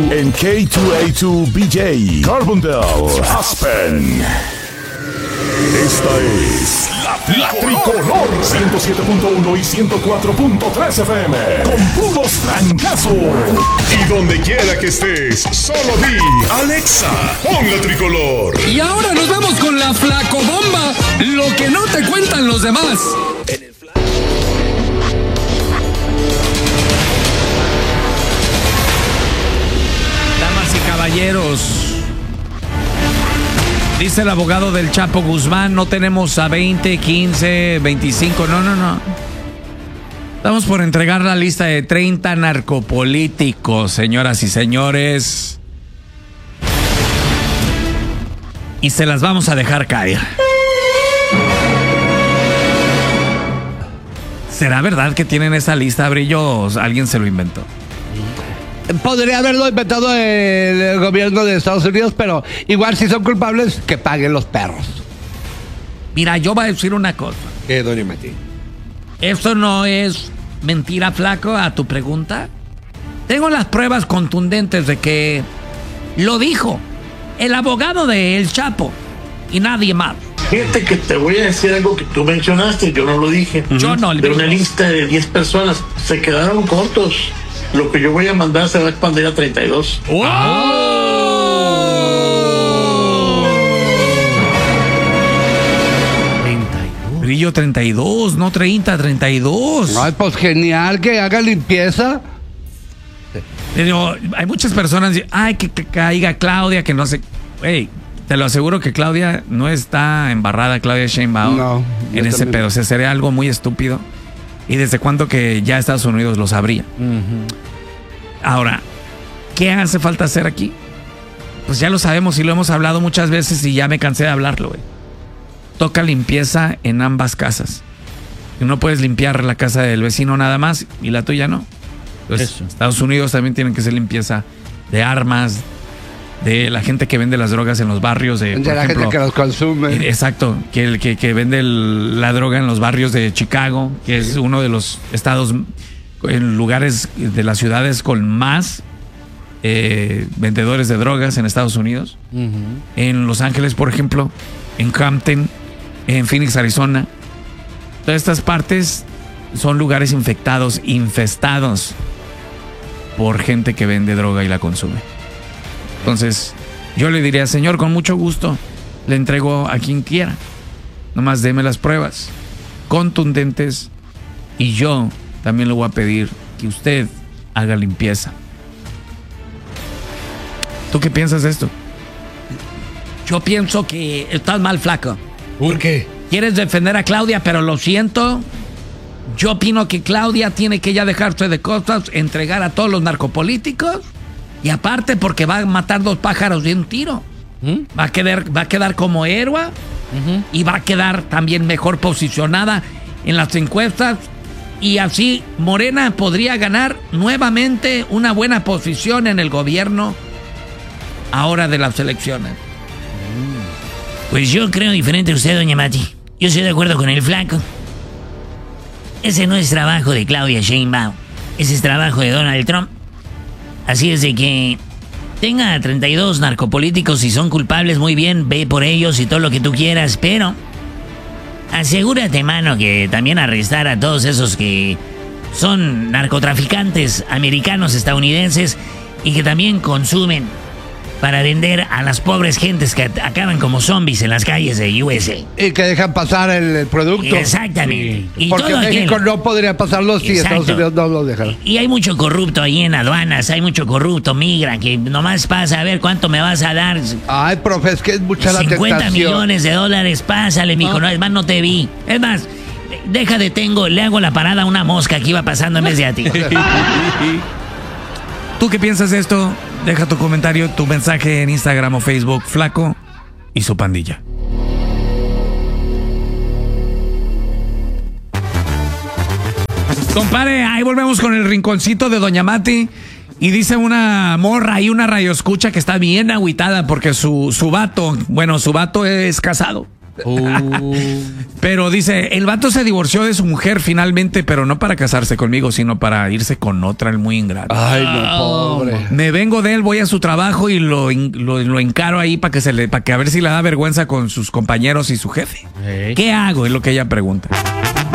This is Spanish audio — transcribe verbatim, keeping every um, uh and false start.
en K dos A dos B J, Carbondale, Aspen. Esta es la, la Tricolor ciento siete punto uno y ciento cuatro punto tres F M con puros trancazos. Y donde quiera que estés, solo di Alexa, pon la Tricolor. Y ahora nos vamos con la Flacobomba, lo que no te cuentan los demás. Damas y caballeros, dice el abogado del Chapo Guzmán, no tenemos a veinte, quince, veinticinco, no, no, no. Estamos por entregar la lista de treinta narcopolíticos, señoras y señores. Y se las vamos a dejar caer. ¿Será verdad que tienen esa lista, Brillo, o alguien se lo inventó? Podría haberlo inventado el gobierno de Estados Unidos, pero igual si son culpables, que paguen los perros. Mira, yo voy a decir una cosa. ¿Qué, doña Mati? ¿Esto no es mentira, Flaco, a tu pregunta? Tengo las pruebas contundentes de que lo dijo el abogado de El Chapo y nadie más. Fíjate que te voy a decir algo que tú mencionaste, yo no lo dije. Yo no. De una lista de diez personas, se quedaron cortos. Lo que yo voy a mandar se va a expandir a treinta y dos. ¡Oh! treinta y dos. Brillo treinta y dos, no treinta, treinta y dos. Ay, pues genial, que haga limpieza. Pero hay muchas personas que dicen, ay, que, que caiga Claudia, que no sé. Hey, te lo aseguro que Claudia no está embarrada, Claudia Sheinbaum, no, en ese también. pedo. O sea, sería algo muy estúpido. ¿Y desde cuándo que ya Estados Unidos lo sabría? Uh-huh. Ahora, ¿qué hace falta hacer aquí? Pues ya lo sabemos y lo hemos hablado muchas veces y ya me cansé de hablarlo, güey. Toca limpieza en ambas casas. Y no puedes limpiar la casa del vecino nada más y la tuya no. Entonces, Eso. Estados Unidos también tienen que hacer limpieza de armas, de la gente que vende las drogas en los barrios de, de por la ejemplo, gente que los consume. Exacto, que el que, que vende el, la droga en los barrios de Chicago, que es uno de los estados, en lugares de las ciudades con más eh, vendedores de drogas en Estados Unidos. Uh-huh. En Los Ángeles, por ejemplo, en Compton, en Phoenix, Arizona. Todas estas partes son lugares infectados, infestados por gente que vende droga y la consume. Entonces, yo le diría, señor, con mucho gusto, le entrego a quien quiera. Nomás deme las pruebas contundentes y yo también le voy a pedir que usted haga limpieza. ¿Tú qué piensas de esto? Yo pienso que estás mal, Flaco. ¿Por qué? Quieres defender a Claudia, pero lo siento. Yo opino que Claudia tiene que ya dejarse de cosas, entregar a todos los narcopolíticos. Y aparte porque va a matar dos pájaros de un tiro. ¿Mm? Va a quedar, va a quedar como héroe. Uh-huh. Y va a quedar también mejor posicionada en las encuestas. Y así Morena podría ganar nuevamente una buena posición en el gobierno ahora de las elecciones. Pues yo creo diferente a usted, doña Mati. Yo estoy de acuerdo con el Flaco. Ese no es trabajo de Claudia Sheinbaum. Ese es trabajo de Donald Trump. Así es de que tenga treinta y dos narcopolíticos, si son culpables, muy bien, ve por ellos y todo lo que tú quieras, pero asegúrate, mano, que también arrestar a todos esos que son narcotraficantes americanos, estadounidenses y que también consumen para vender a las pobres gentes que acaban como zombies en las calles de U S A. Y que dejan pasar el, el producto. Exactamente. Sí. Y porque todo México aquel... no podría pasarlo si Exacto. Estados Unidos no lo deja. Y hay mucho corrupto ahí en aduanas, hay mucho corrupto, migra, que nomás pasa a ver cuánto me vas a dar. Ay, profe, es que es mucha la tentación. cincuenta millones de dólares, pásale, mijo, no, es más, no te vi. Es más, deja de tengo, le hago la parada a una mosca que iba pasando en vez de a ti. ¿Tú qué piensas de esto? Deja tu comentario, tu mensaje en Instagram o Facebook, Flaco y su pandilla. Compare, ahí volvemos con el rinconcito de Doña Mati. Y dice una morra y una radioescucha que está bien agüitada porque su, su vato, bueno, su vato es casado. Uh. Pero dice, el vato se divorció de su mujer finalmente, pero no para casarse conmigo, sino para irse con otra, el muy ingrato. Ay, no, pobre. Me vengo de él, voy a su trabajo y lo, lo, lo encaro ahí para que se le, para que a ver si le da vergüenza con sus compañeros y su jefe. Hey. ¿Qué hago? Es lo que ella pregunta.